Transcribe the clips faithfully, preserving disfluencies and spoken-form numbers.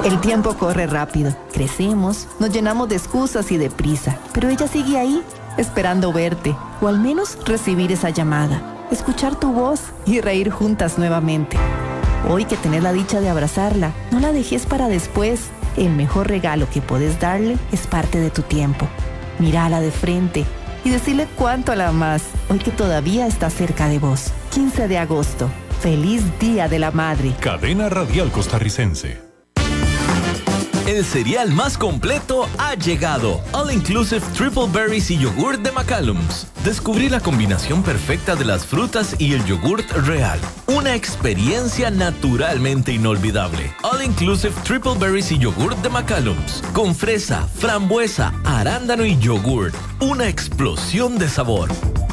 El tiempo corre rápido, crecemos, nos llenamos de excusas y de prisa, pero ella sigue ahí, esperando verte, o al menos recibir esa llamada, escuchar tu voz y reír juntas nuevamente. Hoy que tenés la dicha de abrazarla, no la dejes para después. El mejor regalo que podés darle es parte de tu tiempo. Mírala de frente y decirle cuánto la amás, hoy que todavía está cerca de vos. quince de agosto, feliz Día de la Madre. Cadena Radial Costarricense. El cereal más completo ha llegado. All Inclusive Triple Berries y yogurt de McCallum's. Descubrí la combinación perfecta de las frutas y el yogurt real. Una experiencia naturalmente inolvidable. All Inclusive Triple Berries y yogurt de McCallum's. Con fresa, frambuesa, arándano y yogurt. Una explosión de sabor.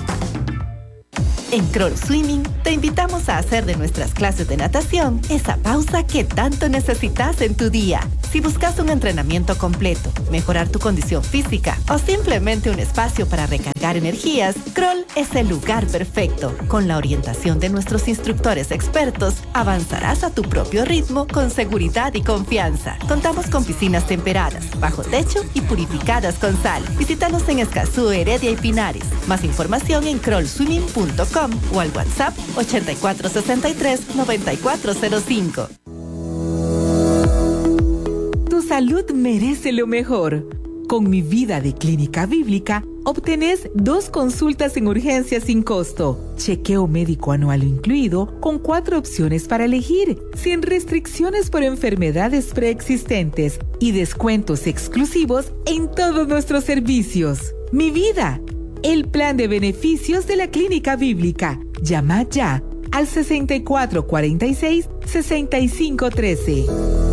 En Kroll Swimming te invitamos a hacer de nuestras clases de natación esa pausa que tanto necesitas en tu día. Si buscas un entrenamiento completo, mejorar tu condición física o simplemente un espacio para recargar energías, Kroll es el lugar perfecto. Con la orientación de nuestros instructores expertos, avanzarás a tu propio ritmo con seguridad y confianza. Contamos con piscinas temperadas, bajo techo y purificadas con sal. Visítanos en Escazú, Heredia y Pinares. Más información en kroll swimming punto com o al WhatsApp ochenta y cuatro sesenta y tres noventa y cuatro cero cinco. Tu salud merece lo mejor. Con Mi Vida de Clínica Bíblica, obtenés dos consultas en urgencia sin costo, chequeo médico anual incluido, con cuatro opciones para elegir, sin restricciones por enfermedades preexistentes y descuentos exclusivos en todos nuestros servicios. Mi Vida, el plan de beneficios de la Clínica Bíblica. Llama ya al sesenta y cuatro cuarenta y seis, sesenta y cinco trece.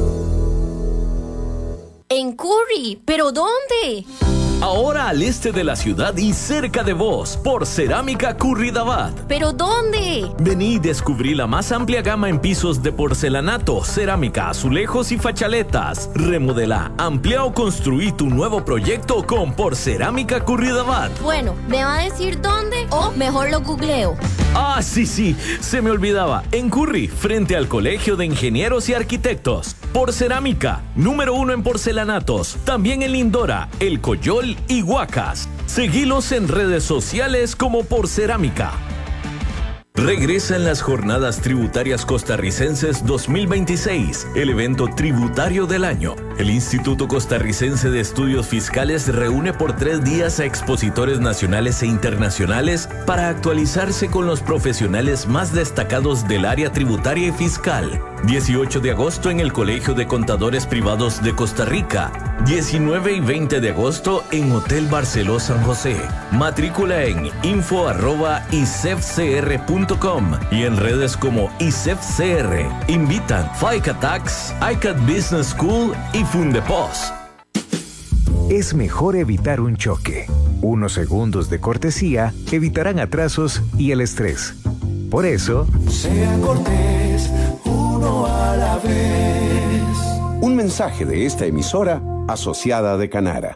En Curry, ¿pero dónde? Ahora al este de la ciudad y cerca de vos, por Cerámica Curridabat. ¿Pero dónde? Vení y descubrí la más amplia gama en pisos de porcelanato, cerámica, azulejos y fachaletas. Remodela, amplía o construí tu nuevo proyecto con Porcerámica Curridabat. Bueno, ¿me va a decir dónde o mejor lo googleo? Ah, sí, sí, se me olvidaba. En Curry, frente al Colegio de Ingenieros y Arquitectos. Porcerámica, número uno en porcelanatos. También en Lindora, El Coyol y Huacas. Seguilos en redes sociales como Porcerámica. Regresan las Jornadas Tributarias Costarricenses dos mil veintiséis, el evento tributario del año. El Instituto Costarricense de Estudios Fiscales reúne por tres días a expositores nacionales e internacionales para actualizarse con los profesionales más destacados del área tributaria y fiscal. dieciocho de agosto en el Colegio de Contadores Privados de Costa Rica. diecinueve y veinte de agosto en Hotel Barceló San José. Matrícula en info arroba isefcr punto com y en redes como isefcr. Invitan FICA Tax, I C A T Business School y Fundepos. Es mejor evitar un choque. Unos segundos de cortesía evitarán atrasos y el estrés. Por eso, sea cortés, uno a la vez. Un mensaje de esta emisora asociada de Canara.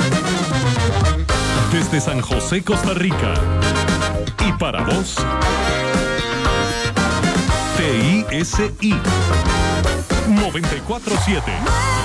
Desde San José, Costa Rica. Y para vos, T I S I noventa y cuatro siete.